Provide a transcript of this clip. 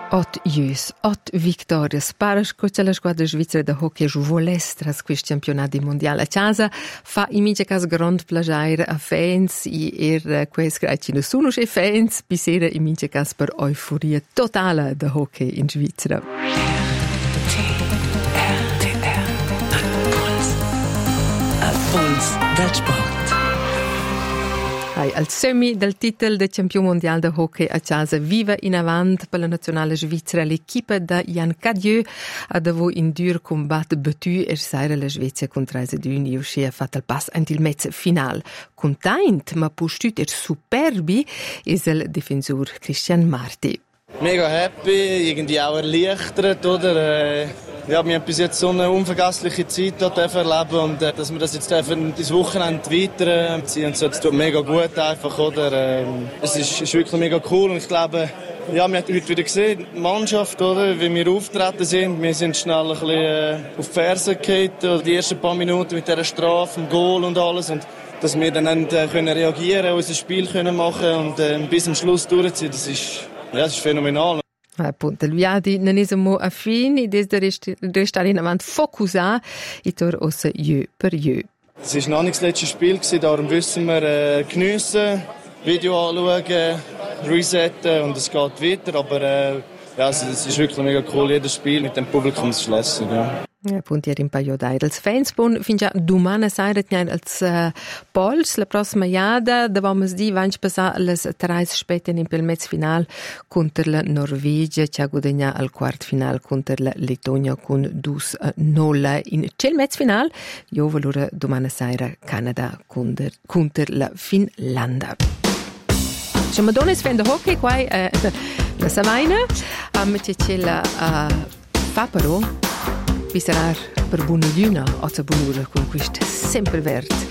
Ot victorias paras cocha la squadra svizzera de hockey volesse tras quest campionati mondial a casa fa in mince cas grand plagiare a fans quest graici nessuno e fans bisera in mince cas per euforia totale de hockey in Svizzera. A Puls del Sport. Al semi del titel de campion mondial de hockey a casa viva in avant per la nazionale svizzera l'equipa de Jan Cadieux ha davu in dur combat battu saira la Svezia contra Esedun e uscì ha fatto il pass ant il mezzo final. Content, ma postut superbi is il difensor Christian Marti. Mega happy, irgendwie auch erleichtert, oder? Wir haben bis jetzt so eine unvergessliche Zeit erleben und dass wir das jetzt dieses Wochenende weiterziehen und so, das tut mega gut einfach, oder? Es ist wirklich mega cool und ich glaube, ja, wir haben heute wieder gesehen, die Mannschaft, oder? Wie wir auftreten sind, wir sind schnell ein bisschen auf die Ferse gefallen, die ersten paar Minuten mit dieser Strafe, dem Goal und alles und dass wir dann können reagieren, unser Spiel können machen und bis zum Schluss durchziehen, das ist phänomenal. Appunto, il viadi non è mo a fine, desde restare in avanti focusa e tor ossa jö per jö. Es war noch nicht das letzte Spiel, darum müssen wir geniessen, Video anschauen, resetten und es geht weiter, aber ja, es ist wirklich mega cool, jedes Spiel mit dem Publikum zu schließen. Ja. Appunto, ieri un paio d'airels fans bon fin già domani sera tnian als Pols la prossima jada davamo di vanch passar les trais spetten in pel mezz final contro la Norvegia che ha guadagnato al quart final contro la Lettonia con 2-0 in cel mezz final io valora domani sera Canada contro la Finlandia. Se Madonna fan de hockey qua la Savaina c'è la Faparo Bisarar per buona luna o buonura con questo sempre verde